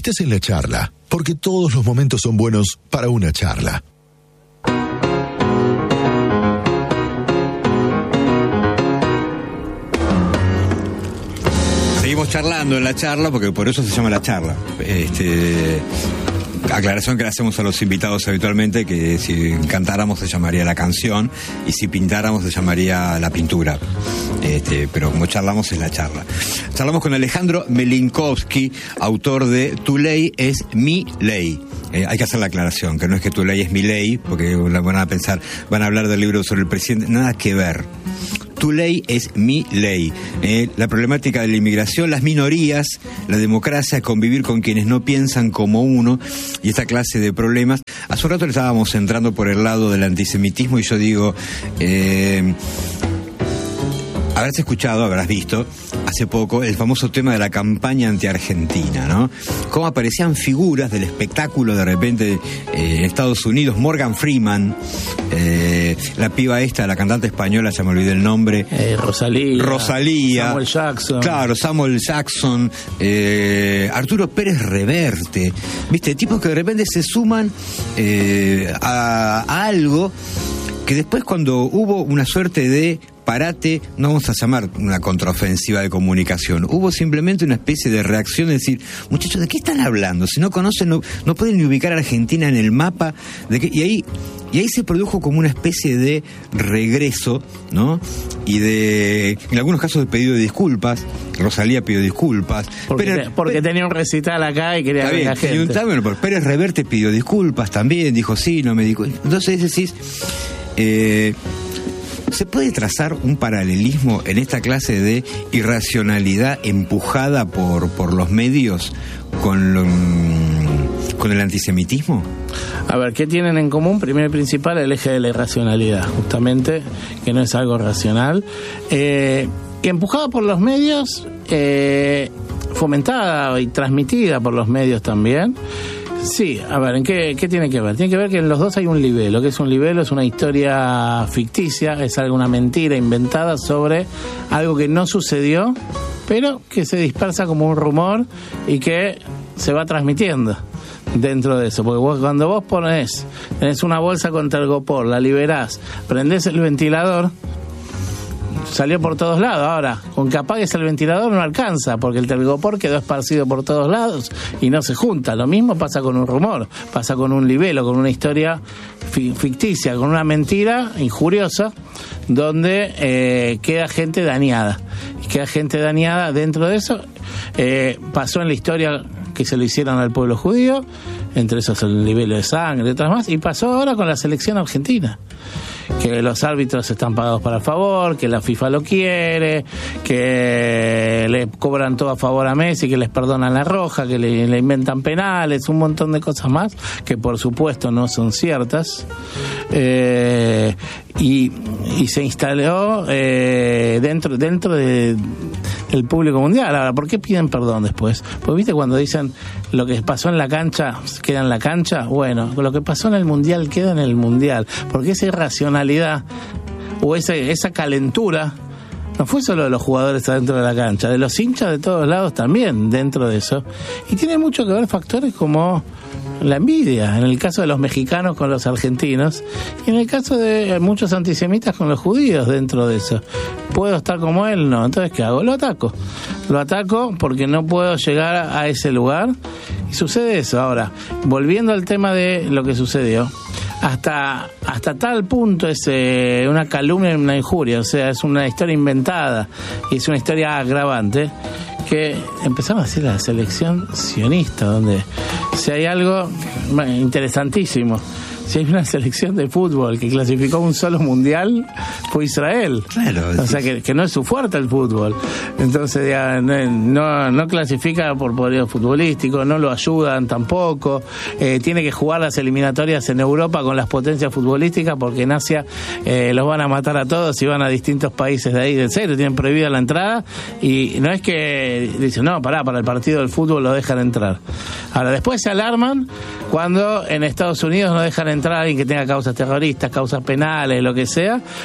Estás en la charla, porque todos los momentos son buenos para una charla. Seguimos charlando en la charla, porque por eso se llama la charla. Aclaración que le hacemos a los invitados habitualmente, que si cantáramos se llamaría la canción y si pintáramos se llamaría la pintura. Pero como charlamos es la charla. Charlamos con Alejandro Melinkovsky, autor de Tu ley es mi ley. Hay que hacer la aclaración, que no es que tu ley es mi ley, porque van a hablar del libro sobre el presidente, nada que ver. Tu ley es mi ley. La problemática de la inmigración, las minorías, la democracia, convivir con quienes no piensan como uno y esta clase de problemas. Hace un rato le estábamos entrando por el lado del antisemitismo y yo digo, habrás escuchado, habrás visto hace poco el famoso tema de la campaña anti-argentina, ¿no? Cómo aparecían figuras del espectáculo de repente en Estados Unidos, Morgan Freeman, la piba esta, la cantante española, ya me olvidé el nombre. Rosalía. Samuel Jackson. Claro, Samuel Jackson, Arturo Pérez Reverte, ¿viste? Tipos que de repente se suman a algo que después cuando hubo una suerte de parate, no vamos a llamar una contraofensiva de comunicación, hubo simplemente una especie de reacción de decir, muchachos, ¿de qué están hablando? Si no conocen, no pueden ni ubicar a Argentina en el mapa, y ahí se produjo como una especie de regreso, ¿no? Y en algunos casos de pedido de disculpas. Rosalía pidió disculpas. Porque tenía un recital acá y quería ver a la gente. Bueno, pero Pérez Reverte pidió disculpas también, dijo sí, no me dijo. Entonces decís, ¿se puede trazar un paralelismo en esta clase de irracionalidad empujada por los medios con el antisemitismo? A ver, ¿qué tienen en común? Primero y principal, el eje de la irracionalidad, justamente, que no es algo racional. Que empujada por los medios, fomentada y transmitida por los medios también. Sí, a ver, ¿en qué tiene que ver? Tiene que ver que en los dos hay un libelo. ¿Qué es un libelo? Es una historia ficticia, es alguna mentira inventada sobre algo que no sucedió, pero que se dispersa como un rumor y que se va transmitiendo dentro de eso. Porque cuando vos tenés una bolsa con telgopor, la liberás, prendés el ventilador, salió por todos lados. Ahora, con que apagues el ventilador no alcanza, porque el telgopor quedó esparcido por todos lados y no se junta. Lo mismo pasa con un rumor, pasa con un libelo, con una historia ficticia, con una mentira injuriosa, donde queda gente dañada. Queda gente dañada dentro de eso. Pasó en la historia que se lo hicieron al pueblo judío, entre esos el libelo de sangre y otras más, y pasó ahora con la selección argentina. Que los árbitros están pagados para el favor, que la FIFA lo quiere, que le cobran todo a favor a Messi, que les perdonan la roja, que le inventan penales, un montón de cosas más que por supuesto no son ciertas, y se instaló dentro del público mundial. Ahora, ¿por qué piden perdón después? Porque viste cuando dicen lo que pasó en la cancha queda en la cancha. Bueno, lo que pasó en el mundial queda en el mundial, porque esa irracionalidad o esa calentura no fue solo de los jugadores adentro de la cancha, de los hinchas de todos lados también dentro de eso, y tiene mucho que ver factores como la envidia, en el caso de los mexicanos con los argentinos, y en el caso de muchos antisemitas con los judíos dentro de eso. ¿Puedo estar como él? No. Entonces, ¿qué hago? Lo ataco porque no puedo llegar a ese lugar, y sucede eso. Ahora, volviendo al tema de lo que sucedió, hasta tal punto es una calumnia y una injuria, o sea, es una historia inventada y es una historia agravante, que empezaron a hacer la selección sionista, donde si hay algo interesantísimo, si hay una selección de fútbol que clasificó un solo mundial, fue Israel. Claro. O sea, que no es su fuerte el fútbol. Entonces, ya, no clasifica por poderío futbolístico, no lo ayudan tampoco. Tiene que jugar las eliminatorias en Europa con las potencias futbolísticas, porque en Asia los van a matar a todos y van a distintos países de ahí de cero, tienen prohibida la entrada, y no es que dicen, no, para el partido del fútbol lo dejan entrar. Ahora, después se alarman cuando en Estados Unidos no dejan entrar a alguien que tenga causas terroristas, causas penales, lo que sea, pero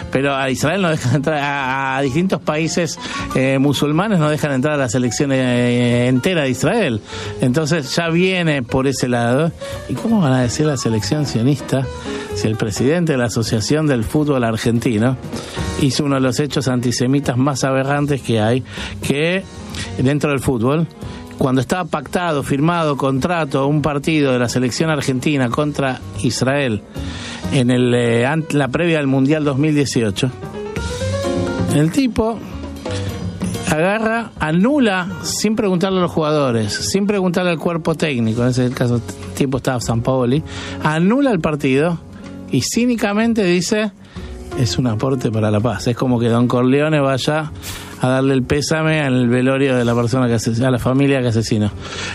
a Israel no dejan entrar, a distintos países musulmanes no dejan entrar a la selección entera de Israel. Entonces ya viene por ese lado. ¿Y cómo van a decir la selección sionista si el presidente de la Asociación del Fútbol Argentino hizo uno de los hechos antisemitas más aberrantes que hay, que dentro del fútbol, cuando estaba pactado, firmado, contrato, un partido de la selección argentina contra Israel en la previa del Mundial 2018, el tipo agarra, anula, sin preguntarle a los jugadores, sin preguntarle al cuerpo técnico, en ese caso el tipo estaba Sampaoli, anula el partido y cínicamente dice: es un aporte para la paz. Es como que Don Corleone vaya a darle el pésame al velorio de la persona que a la familia que asesinó.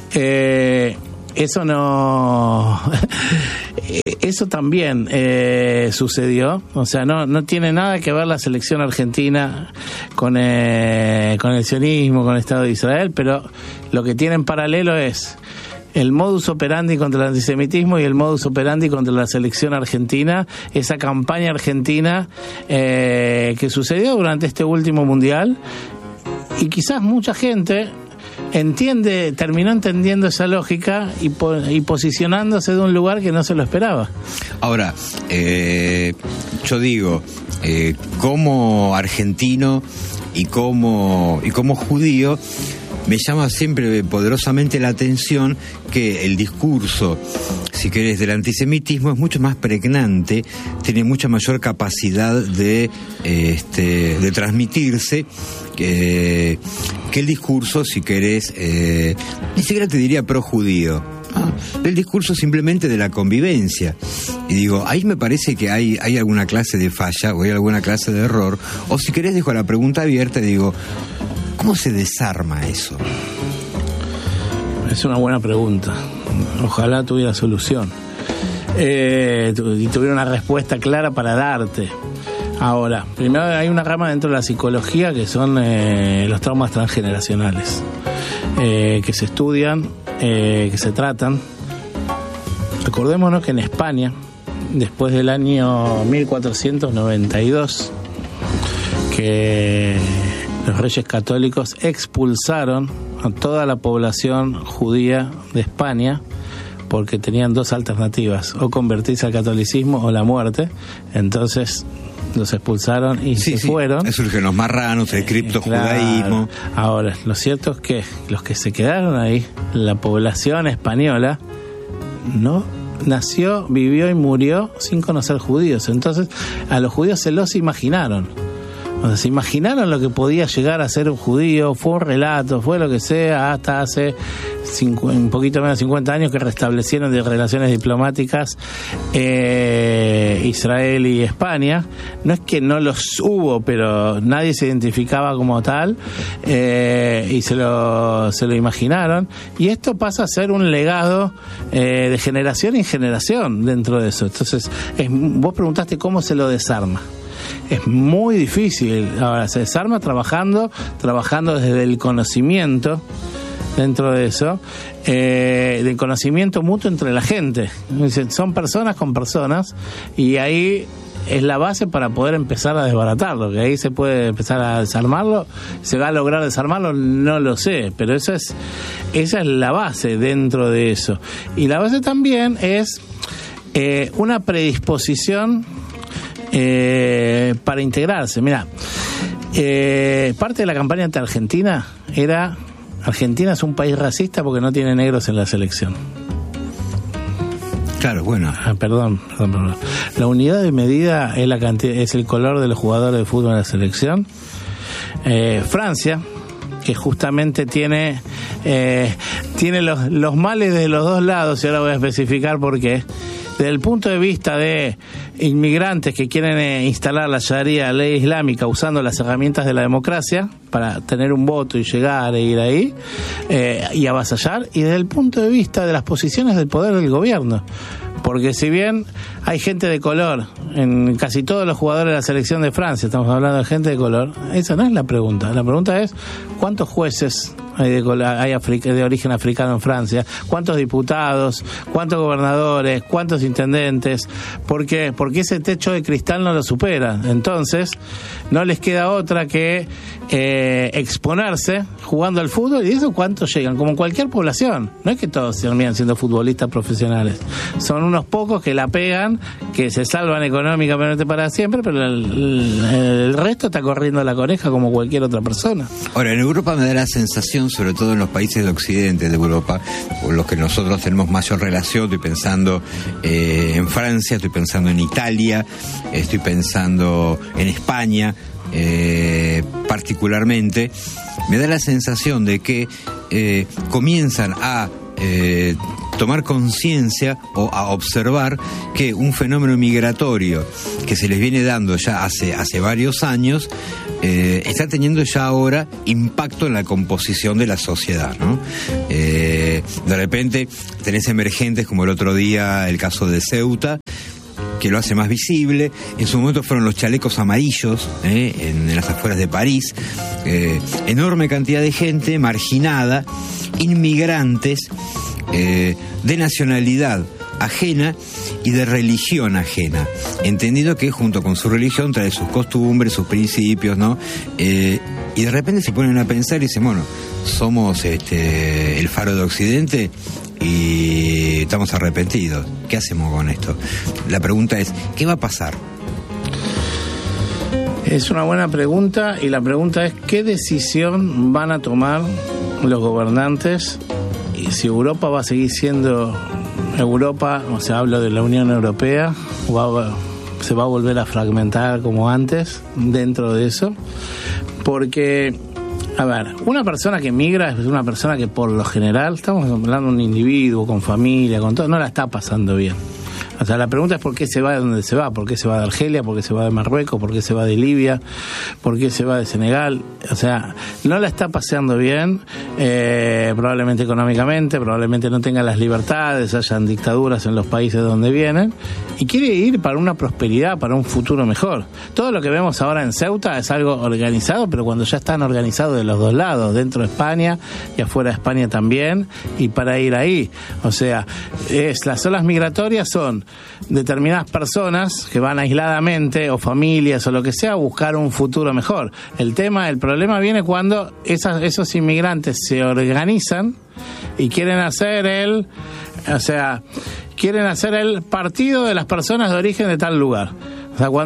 Eso no... Eso también sucedió. O sea, no tiene nada que ver la selección argentina con el sionismo, con el Estado de Israel, pero lo que tiene en paralelo es el modus operandi contra el antisemitismo y el modus operandi contra la selección argentina, esa campaña argentina que sucedió durante este último mundial, y quizás mucha gente terminó entendiendo esa lógica y posicionándose de un lugar que no se lo esperaba. Ahora, yo digo, como argentino y como judío, me llama siempre poderosamente la atención que el discurso, si querés, del antisemitismo es mucho más pregnante, tiene mucha mayor capacidad de transmitirse que el discurso, si querés, ni siquiera te diría pro-judío, del discurso simplemente de la convivencia. Y digo, ahí me parece que hay alguna clase de falla o hay alguna clase de error, o si querés dejo la pregunta abierta y digo, ¿cómo se desarma eso? Es una buena pregunta. Ojalá tuviera solución. Y tuviera una respuesta clara para darte. Ahora, primero hay una rama dentro de la psicología que son los traumas transgeneracionales, que se estudian, que se tratan. Recordémonos que en España, después del año 1492, que los reyes católicos expulsaron a toda la población judía de España porque tenían dos alternativas: o convertirse al catolicismo o la muerte. Entonces los expulsaron y se fueron. Surgen los marranos, el criptojudaísmo. Claro. Ahora, lo cierto es que los que se quedaron ahí, la población española, no nació, vivió y murió sin conocer judíos. Entonces a los judíos se los imaginaron. O sea, se imaginaron lo que podía llegar a ser un judío, fue un relato, fue lo que sea, hasta hace un poquito menos de 50 años que restablecieron de relaciones diplomáticas Israel y España. No es que no los hubo, pero nadie se identificaba como tal, y se lo imaginaron, y esto pasa a ser un legado de generación en generación dentro de eso. Entonces, vos preguntaste cómo se lo desarma. Es muy difícil. Ahora se desarma trabajando desde el conocimiento, dentro de eso, del conocimiento mutuo entre la gente. Son personas con personas, y ahí es la base para poder empezar a desbaratarlo, que ahí se puede empezar a desarmarlo. ¿Se va a lograr desarmarlo? No lo sé, pero esa es la base dentro de eso. Y la base también es una predisposición para integrarse. Mira, parte de la campaña ante Argentina era: Argentina es un país racista porque no tiene negros en la selección. Claro, bueno. Perdón. La unidad de medida es la cantidad, es el color de los jugadores de fútbol en la selección. Francia, que justamente tiene los males de los dos lados, y ahora voy a especificar por qué. Desde el punto de vista de inmigrantes que quieren instalar la Sharia, la ley islámica, usando las herramientas de la democracia para tener un voto y llegar e ir ahí y avasallar, y desde el punto de vista de las posiciones del poder del gobierno, porque si bien hay gente de color en casi todos los jugadores de la selección de Francia, estamos hablando de gente de color, esa no es la pregunta. La pregunta es: ¿cuántos jueces hay de origen africano en Francia? ¿Cuántos diputados? ¿Cuántos gobernadores? ¿Cuántos intendentes? ¿Por qué? Porque ese techo de cristal no lo supera. Entonces, no les queda otra que exponerse jugando al fútbol, y de eso cuántos llegan, como cualquier población. No es que todos terminan siendo futbolistas profesionales. Son unos pocos que la pegan, que se salvan económicamente para siempre, pero el resto está corriendo la coneja como cualquier otra persona. Ahora, en Europa me da la sensación, sobre todo en los países de Occidente de Europa, con los que nosotros tenemos mayor relación, estoy pensando en Francia, estoy pensando en Italia, estoy pensando en España, particularmente, me da la sensación de que comienzan a tomar conciencia o a observar que un fenómeno migratorio que se les viene dando ya hace varios años está teniendo ya ahora impacto en la composición de la sociedad, ¿no? De repente tenés emergentes como el otro día el caso de Ceuta, que lo hace más visible. En su momento fueron los chalecos amarillos en las afueras de París. Enorme cantidad de gente marginada, inmigrantes, de nacionalidad ajena y de religión ajena, entendido que junto con su religión trae sus costumbres, sus principios, ¿no? Y de repente se ponen a pensar y dicen, bueno, somos el faro de Occidente y estamos arrepentidos. ¿Qué hacemos con esto? La pregunta es, ¿qué va a pasar? Es una buena pregunta, y la pregunta es, ¿qué decisión van a tomar los gobernantes? Y si Europa va a seguir siendo Europa, o sea, hablo de la Unión Europea, se va a volver a fragmentar como antes dentro de eso. Porque, a ver, una persona que migra es una persona que por lo general, estamos hablando de un individuo con familia, con todo, no la está pasando bien. O sea, la pregunta es por qué se va de donde se va, por qué se va de Argelia, por qué se va de Marruecos, por qué se va de Libia, por qué se va de Senegal. O sea, no la está paseando bien, probablemente económicamente, probablemente no tenga las libertades, hayan dictaduras en los países donde vienen, y quiere ir para una prosperidad, para un futuro mejor. Todo lo que vemos ahora en Ceuta es algo organizado, pero cuando ya están organizados de los dos lados, dentro de España y afuera de España también, y para ir ahí. O sea, las olas migratorias son determinadas personas que van aisladamente, o familias o lo que sea, a buscar un futuro mejor. El problema viene cuando esos inmigrantes se organizan y quieren hacer el partido de las personas de origen de tal lugar. O sea,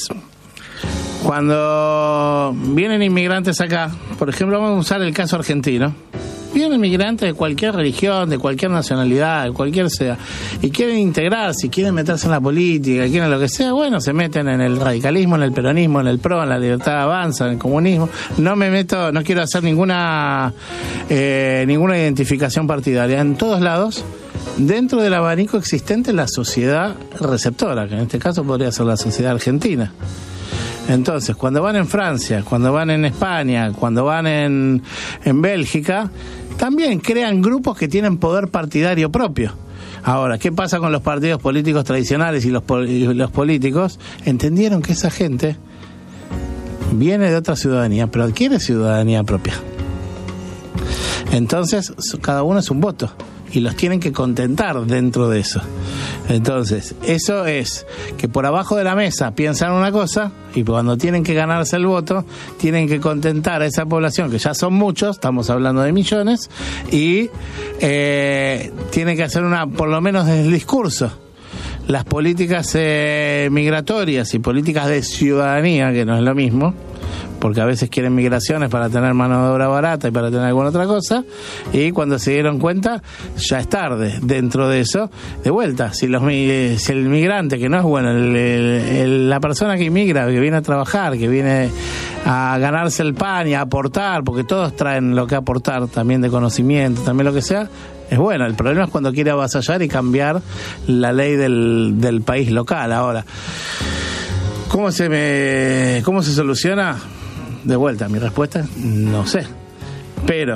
cuando vienen inmigrantes acá, por ejemplo, vamos a usar el caso argentino. Vienen migrantes de cualquier religión, de cualquier nacionalidad, de cualquier sea, y quieren integrarse, quieren meterse en la política, quieren lo que sea, bueno, se meten en el radicalismo, en el peronismo, en el PRO, en la Libertad Avanza, en el comunismo. No quiero hacer ninguna identificación partidaria. En todos lados, dentro del abanico existente, la sociedad receptora, que en este caso podría ser la sociedad argentina. Entonces, cuando van en Francia, cuando van en España, cuando van en Bélgica, también crean grupos que tienen poder partidario propio. Ahora, ¿qué pasa con los partidos políticos tradicionales y los políticos? Entendieron que esa gente viene de otra ciudadanía, pero adquiere ciudadanía propia. Entonces, cada uno es un voto, y los tienen que contentar dentro de eso. Entonces, eso es que por abajo de la mesa piensan una cosa, y cuando tienen que ganarse el voto, tienen que contentar a esa población, que ya son muchos, estamos hablando de millones, y tienen que hacer por lo menos desde el discurso, las políticas migratorias y políticas de ciudadanía, que no es lo mismo, porque a veces quieren migraciones para tener mano de obra barata y para tener alguna otra cosa, y cuando se dieron cuenta, ya es tarde. Dentro de eso, de vuelta, si el migrante, que no es bueno, la persona que inmigra, que viene a trabajar, que viene a ganarse el pan y a aportar, porque todos traen lo que aportar, también de conocimiento, también lo que sea, es bueno. El problema es cuando quiere avasallar y cambiar la ley del país local. Ahora, ¿cómo se soluciona? De vuelta, mi respuesta, no sé. Pero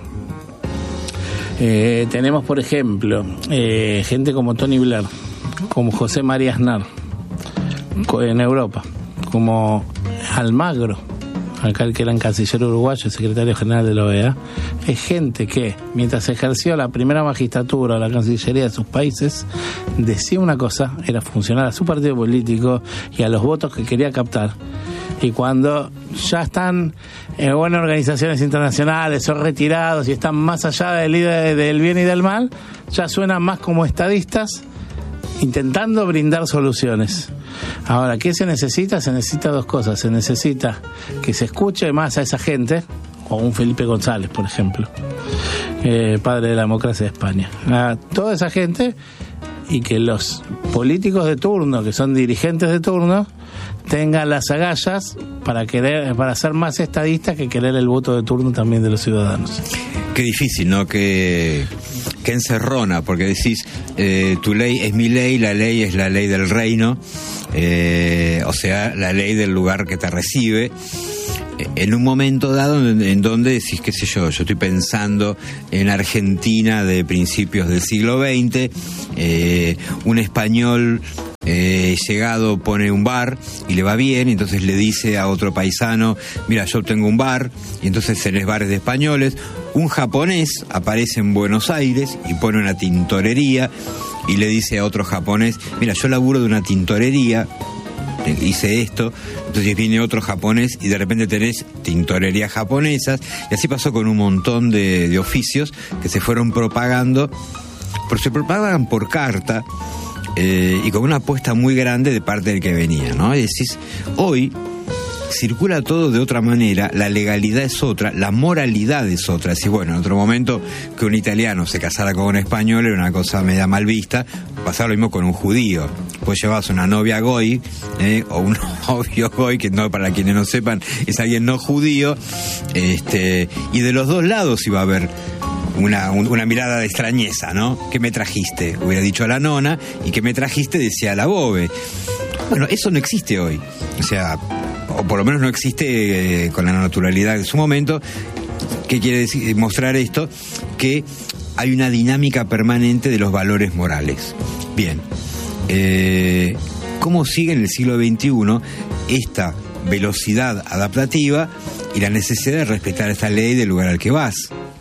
tenemos, por ejemplo, gente como Tony Blair, como José María Aznar en Europa, como Almagro acá el que era el canciller uruguayo, el secretario general de la OEA, es gente que, mientras ejerció la primera magistratura o la cancillería de sus países, decía una cosa, era funcional a su partido político y a los votos que quería captar. Y cuando ya están en buenas organizaciones internacionales, son retirados y están más allá del bien y del mal, ya suenan más como estadistas intentando brindar soluciones. Ahora, ¿qué se necesita? Se necesita dos cosas. Se necesita que se escuche más a esa gente, o un Felipe González, por ejemplo, padre de la democracia de España. A toda esa gente, y que los políticos de turno, que son dirigentes de turno, tengan las agallas para ser más estadistas que querer el voto de turno también de los ciudadanos. Qué difícil, ¿no? Que encerrona, porque decís, tu ley es mi ley, la ley es la ley del reino, o sea, la ley del lugar que te recibe. En un momento dado en donde decís, qué sé yo estoy pensando en Argentina de principios del siglo XX, un español llegado pone un bar y le va bien, y entonces le dice a otro paisano, mira, yo tengo un bar, y entonces tenés bares de españoles. Un japonés aparece en Buenos Aires y pone una tintorería y le dice a otro japonés, mira, yo laburo de una tintorería, hice esto. Entonces viene otro japonés y de repente tenés tintorerías japonesas, y así pasó con un montón de oficios que se fueron propagando, pero se propagan por carta, y con una apuesta muy grande de parte del que venía, ¿no? Y decís, hoy circula todo de otra manera, la legalidad es otra, la moralidad es otra. Así, bueno, en otro momento que un italiano se casara con un español era una cosa media mal vista. Pasaba lo mismo con un judío. Pues llevabas una novia goy, o un novio goy, que no, para quienes no sepan, es alguien no judío, y de los dos lados iba a haber una mirada de extrañeza, ¿no? ¿Qué me trajiste? Hubiera dicho a la nona, y ¿qué me trajiste? Decía a la bobe. Bueno, eso no existe hoy. O sea, o por lo menos no existe con la naturalidad de su momento. ¿Qué quiere decir mostrar esto? Que hay una dinámica permanente de los valores morales. Bien, ¿cómo sigue en el siglo XXI esta velocidad adaptativa y la necesidad de respetar esta ley del lugar al que vas?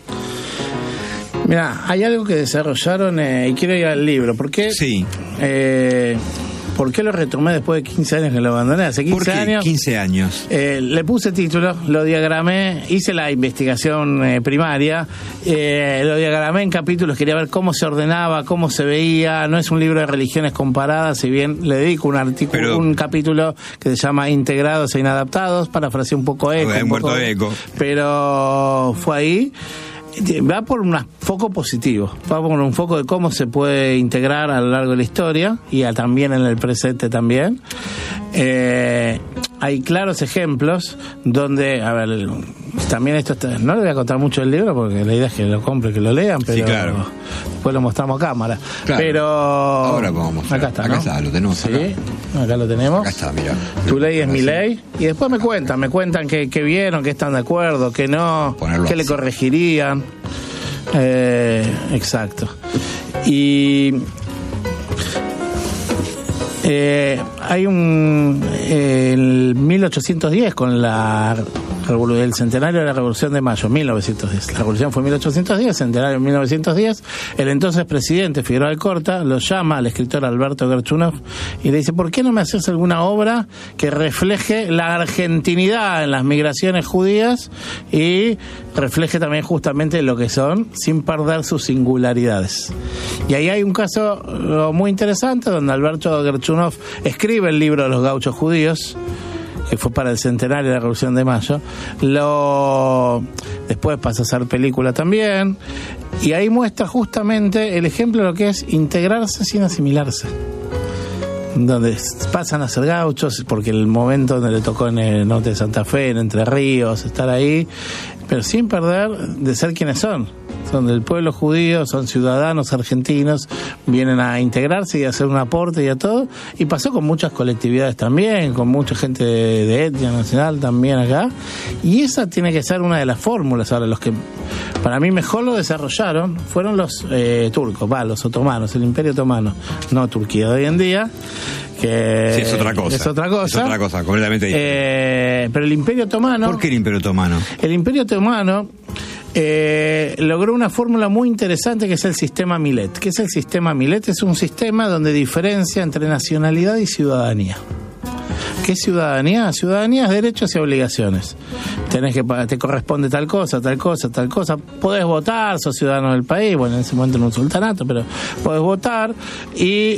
Mira, hay algo que desarrollaron, y quiero ir al libro. ¿Por qué? Sí. ¿Por qué lo retomé después de 15 años que lo abandoné? Hace 15 ¿Por qué? años. 15 años. Le puse título, lo diagramé, hice la investigación primaria, lo diagramé en capítulos, quería ver cómo se ordenaba, cómo se veía. No es un libro de religiones comparadas, si bien le dedico un capítulo que se llama Integrados e Inadaptados, parafraseé un poco Eco. Eco. Pero fue ahí. Va por un foco positivo, va por un foco de cómo se puede integrar a lo largo de la historia y también en el presente también. Hay claros ejemplos donde, a ver, también esto no le voy a contar mucho del libro porque la idea es que lo compren, que lo lean, pero sí, claro, después lo mostramos a cámara. Claro. Pero ahora vamos. Acá está, ¿no? Acá está, lo tenemos. Sí, acá lo tenemos. Acá está, mira. Tu ley es mi ley. Y después me cuentan que vieron, que están de acuerdo, que no, que le corregirían. Exacto. Y hay el 1810 con el centenario de la Revolución de Mayo, 1910. La revolución fue en 1810, el centenario en 1910. El entonces presidente Figueroa Alcorta lo llama al escritor Alberto Gerchunov y le dice, ¿por qué no me haces alguna obra que refleje la argentinidad en las migraciones judías y refleje también justamente lo que son, sin perder sus singularidades? Y ahí hay un caso muy interesante donde Alberto Gerchunov escribe el libro de los gauchos judíos, que fue para el centenario de la Revolución de Mayo. Después pasa a ser película también, y ahí muestra justamente el ejemplo de lo que es integrarse sin asimilarse, donde pasan a ser gauchos, porque el momento donde le tocó en el norte de Santa Fe, en Entre Ríos, estar ahí, pero sin perder de ser quienes son. son del pueblo judío, son ciudadanos argentinos, vienen a integrarse y a hacer un aporte y a todo, y pasó con muchas colectividades también, con mucha gente de etnia nacional también acá, y esa tiene que ser una de las fórmulas. Ahora, los que para mí mejor lo desarrollaron fueron los turcos, los otomanos, el Imperio Otomano, no Turquía de hoy en día, que sí, es otra cosa. Es otra cosa, completamente diferente. Pero el Imperio Otomano... ¿Por qué el Imperio Otomano? El Imperio Otomano logró una fórmula muy interesante que es el sistema Millet. ¿Qué es el sistema Millet? Es un sistema donde diferencia entre nacionalidad y ciudadanía. ¿Qué es ciudadanía? Ciudadanía es derechos y obligaciones. Te corresponde tal cosa. Podés votar, sos ciudadano del país, bueno, en ese momento en un sultanato, pero podés votar y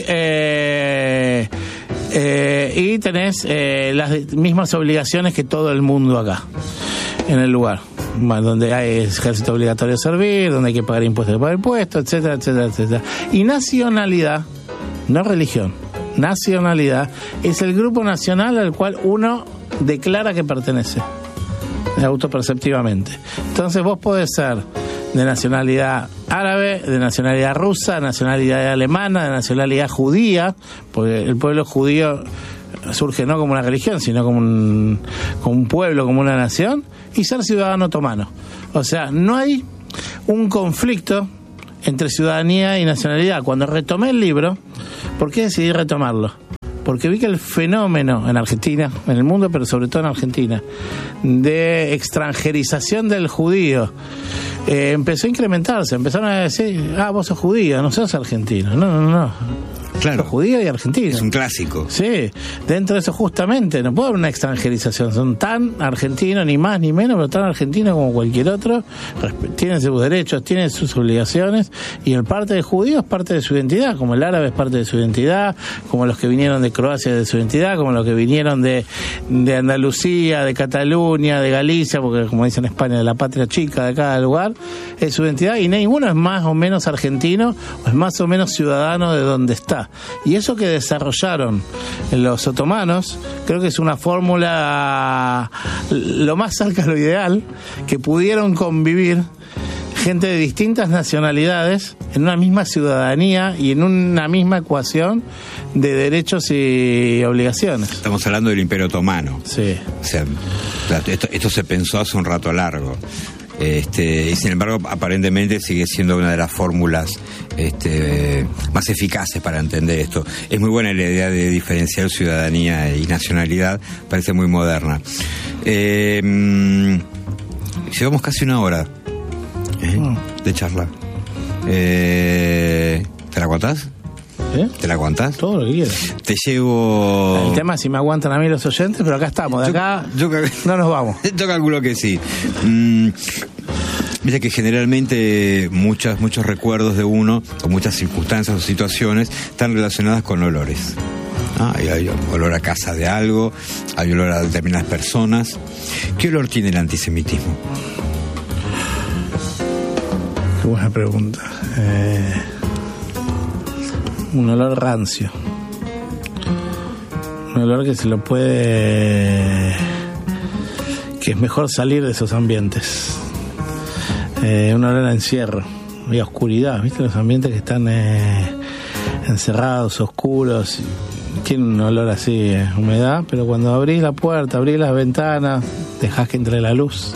tenés las mismas obligaciones que todo el mundo acá, en el lugar. Donde hay ejército obligatorio de servir, donde hay que pagar impuestos, etcétera, etcétera, etcétera. Y nacionalidad, no religión. Nacionalidad es el grupo nacional al cual uno declara que pertenece autoperceptivamente. Entonces vos podés ser de nacionalidad árabe, de nacionalidad rusa, de nacionalidad alemana, de nacionalidad judía, porque el pueblo judío surge no como una religión, sino como un pueblo, como una nación, y ser ciudadano otomano. O sea, no hay un conflicto entre ciudadanía y nacionalidad. Cuando retomé el libro, ¿por qué decidí retomarlo? Porque vi que el fenómeno en Argentina, en el mundo, pero sobre todo en Argentina, de extranjerización del judío, empezó a incrementarse. Empezaron a decir, vos sos judío, no sos argentino. No. Claro. Judío y argentino. Es un clásico. Sí, dentro de eso justamente, no puede haber una extranjerización. Son tan argentinos, ni más ni menos, pero tan argentinos como cualquier otro. Tienen sus derechos, tienen sus obligaciones, y el parte de judío es parte de su identidad, como el árabe es parte de su identidad, como los que vinieron de Croacia de su identidad, como los que vinieron de Andalucía, de Cataluña, de Galicia, porque como dicen en España, de la patria chica de cada lugar, es su identidad, y ninguno es más o menos argentino, o es más o menos ciudadano de donde está. Y eso que desarrollaron los otomanos, creo que es una fórmula lo más cerca de lo ideal, que pudieron convivir gente de distintas nacionalidades en una misma ciudadanía y en una misma ecuación de derechos y obligaciones. Estamos hablando del Imperio Otomano. Sí. O sea, esto se pensó hace un rato largo. Y sin embargo aparentemente sigue siendo una de las fórmulas más eficaces para entender esto. Es muy buena la idea de diferenciar ciudadanía y nacionalidad, parece muy moderna. Llevamos casi una hora de charla. ¿Te la aguantás? ¿Te la aguantás? Todo lo que quieras. Te llevo... El tema es si me aguantan a mí los oyentes, pero acá estamos, de acá no nos vamos. Yo calculo que sí. Mira que generalmente muchos recuerdos de uno, o muchas circunstancias o situaciones, están relacionadas con olores. Hay olor a casa de algo, hay olor a determinadas personas. ¿Qué olor tiene el antisemitismo? Qué buena pregunta. Un olor rancio. Un olor que se lo puede... que es mejor salir de esos ambientes. Un olor a encierro y a oscuridad, ¿viste? Los ambientes que están encerrados, oscuros, tienen un olor así, humedad, pero cuando abrís la puerta, abrís las ventanas, dejás que entre la luz,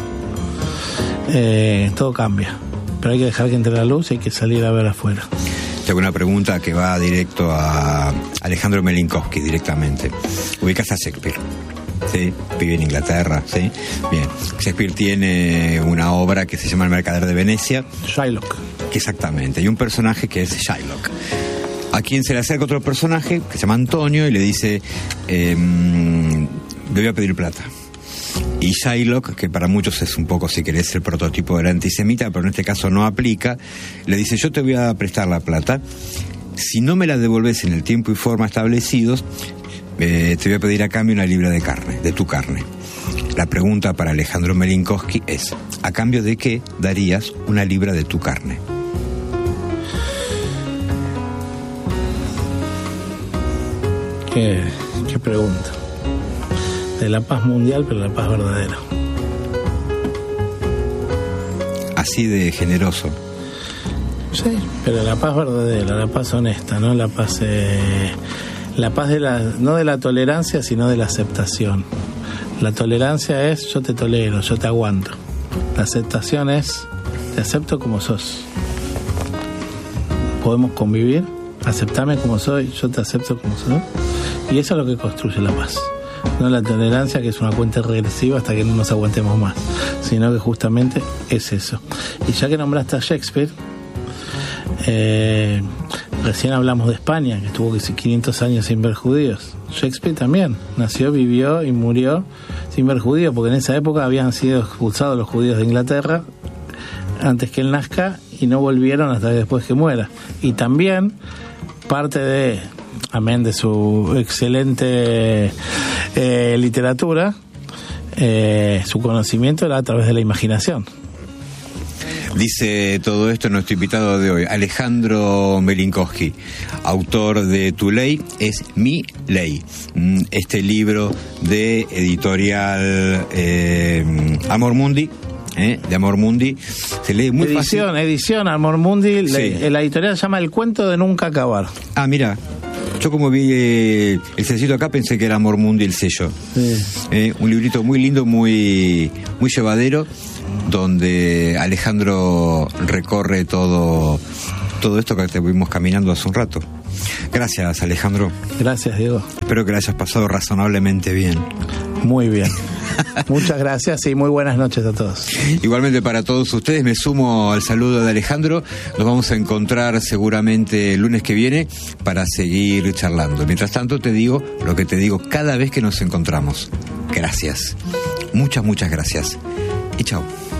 todo cambia. Pero hay que dejar que entre la luz y hay que salir a ver afuera. Tengo una pregunta que va directo a Alejandro Melinkowski directamente. ¿Ubicas a Shakespeare? ¿Sí? Vive en Inglaterra, ¿sí? Bien. Shakespeare tiene una obra que se llama El Mercader de Venecia. Shylock. Exactamente. Y un personaje que es Shylock, a quien se le acerca otro personaje que se llama Antonio y le dice, le voy a pedir plata. Y Shylock, que para muchos es un poco, si querés, el prototipo del antisemita, pero en este caso no aplica, le dice, yo te voy a prestar la plata, si no me la devolves en el tiempo y forma establecidos, te voy a pedir a cambio una libra de carne, de tu carne. La pregunta para Alejandro Melinkowski es, ¿a cambio de qué darías una libra de tu carne? Qué pregunta. De la paz mundial, pero la paz verdadera. Así de generoso. Sí, pero la paz verdadera, la paz honesta, ¿no? La paz no de la tolerancia, sino de la aceptación. La tolerancia es yo te tolero, yo te aguanto. La aceptación es te acepto como sos. Podemos convivir, aceptame como soy, yo te acepto como soy. Y eso es lo que construye la paz. No la tolerancia, que es una cuenta regresiva hasta que no nos aguantemos más, sino que justamente es eso. Y ya que nombraste a Shakespeare, recién hablamos de España, que estuvo 500 años sin ver judíos. Shakespeare también nació, vivió y murió sin ver judíos, porque en esa época habían sido expulsados los judíos de Inglaterra antes que él nazca y no volvieron hasta después que muera. Y también parte de, amén de su excelente literatura, su conocimiento era a través de la imaginación. Dice todo esto nuestro invitado de hoy, Alejandro Melinkowski, autor de Tu ley es mi ley, este libro de editorial Amor Mundi, de Amor Mundi, se lee muy fácil. Edición Amor Mundi, sí. La editorial se llama El cuento de nunca acabar. Ah, mira, yo como vi el sello acá pensé que era Amor Mundi el sello. Sí. Un librito muy lindo, muy llevadero, donde Alejandro recorre todo esto que estuvimos caminando hace un rato. Gracias, Alejandro. Gracias, Diego. Espero que lo hayas pasado razonablemente bien. Muy bien. Muchas gracias y muy buenas noches a todos. Igualmente para todos ustedes, me sumo al saludo de Alejandro. Nos vamos a encontrar seguramente el lunes que viene para seguir charlando. Mientras tanto te digo lo que te digo cada vez que nos encontramos. Gracias. Muchas gracias. Y chao.